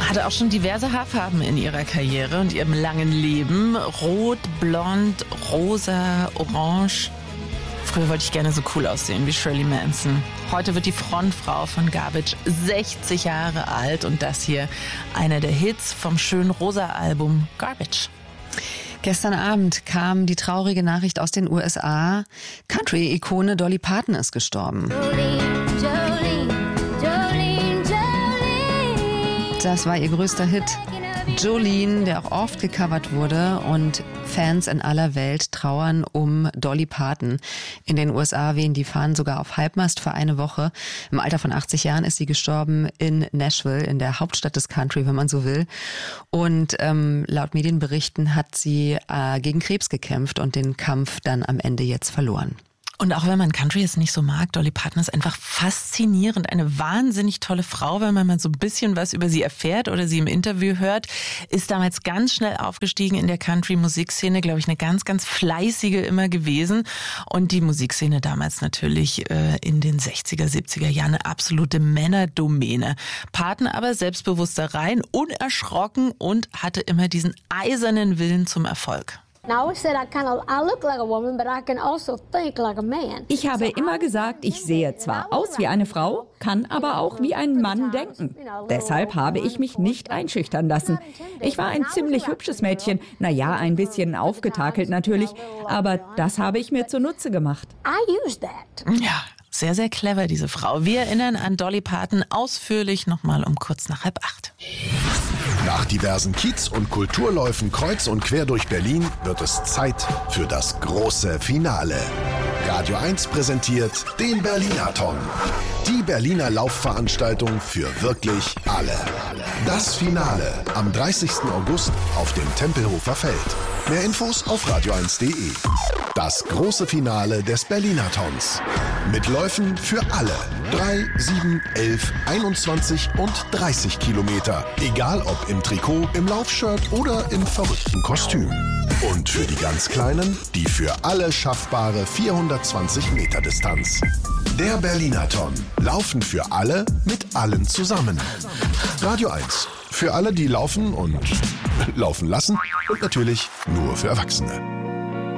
Hatte auch schon diverse Haarfarben in ihrer Karriere und ihrem langen Leben. Rot, blond, rosa, orange. Früher wollte ich gerne so cool aussehen wie Shirley Manson. Heute wird die Frontfrau von Garbage 60 Jahre alt und das hier einer der Hits vom schönen Rosa-Album Garbage. Gestern Abend kam die traurige Nachricht aus den USA. Country-Ikone Dolly Parton ist gestorben. Das war ihr größter Hit. Jolene, der auch oft gecovert wurde, und Fans in aller Welt trauern um Dolly Parton. In den USA wehen die Fahnen sogar auf Halbmast für eine Woche. Im Alter von 80 Jahren ist sie gestorben in Nashville, in der Hauptstadt des Country, wenn man so will. Und laut Medienberichten hat sie gegen Krebs gekämpft und den Kampf dann am Ende jetzt verloren. Und auch wenn man Country jetzt nicht so mag, Dolly Parton ist einfach faszinierend. Eine wahnsinnig tolle Frau, wenn man mal so ein bisschen was über sie erfährt oder sie im Interview hört. Ist damals ganz schnell aufgestiegen in der Country-Musikszene, glaube ich, eine ganz, ganz fleißige immer gewesen. Und die Musikszene damals natürlich in den 60er, 70er Jahren eine absolute Männerdomäne. Parton aber selbstbewusster rein, unerschrocken und hatte immer diesen eisernen Willen zum Erfolg. Ich habe immer gesagt, ich sehe zwar aus wie eine Frau, kann aber auch wie ein Mann denken. Deshalb habe ich mich nicht einschüchtern lassen. Ich war ein ziemlich hübsches Mädchen, naja, ein bisschen aufgetakelt natürlich, aber das habe ich mir zunutze gemacht. Ja, sehr, sehr clever, diese Frau. Wir erinnern an Dolly Parton ausführlich nochmal um kurz nach 7:30. Nach diversen Kiez- und Kulturläufen kreuz und quer durch Berlin wird es Zeit für das große Finale. Radio 1 präsentiert den Berlinathon. Die Berliner Laufveranstaltung für wirklich alle. Das Finale am 30. August auf dem Tempelhofer Feld. Mehr Infos auf radio1.de. Das große Finale des Berlinathons. Mit Läufen für alle. 3, 7, 11, 21 und 30 Kilometer. Egal ob im Trikot, im Laufshirt oder im verrückten Kostüm. Und für die ganz Kleinen, die für alle schaffbare 420 Meter Distanz. Der Berlinathon. Laufen für alle, mit allen zusammen. Radio 1. Für alle, die laufen und laufen lassen. Und natürlich nur für Erwachsene.